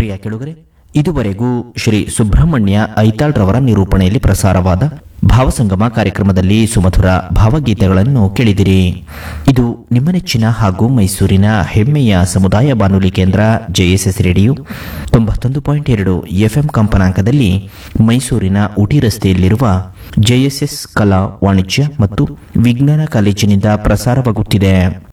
ಪ್ರಿಯ ಕೆಳುಗರೆ, ಇದುವರೆಗೂ ಶ್ರೀ ಸುಬ್ರಹ್ಮಣ್ಯ ಐತಾಳ್ ರವರ ನಿರೂಪಣೆಯಲ್ಲಿ ಪ್ರಸಾರವಾದ ಭಾವಸಂಗಮ ಕಾರ್ಯಕ್ರಮದಲ್ಲಿ ಸುಮಧುರ ಭಾವಗೀತೆಗಳನ್ನು ಕೇಳಿದಿರಿ. ಇದು ನಿಮ್ಮ ನೆಚ್ಚಿನ ಹಾಗೂ ಮೈಸೂರಿನ ಹೆಮ್ಮೆಯ ಸಮುದಾಯ ಬಾನುಲಿ ಕೇಂದ್ರ ಜೆಎಸ್ಎಸ್ ರೇಡಿಯೋ 91.2 FM ಕಂಪನಾಂಕದಲ್ಲಿ ಮೈಸೂರಿನ ಊಟಿ ರಸ್ತೆಯಲ್ಲಿರುವ ಜೆಎಸ್ಎಸ್ ಕಲಾ ವಾಣಿಜ್ಯ ಮತ್ತು ವಿಜ್ಞಾನ ಕಾಲೇಜಿನಿಂದ ಪ್ರಸಾರವಾಗುತ್ತಿದೆ.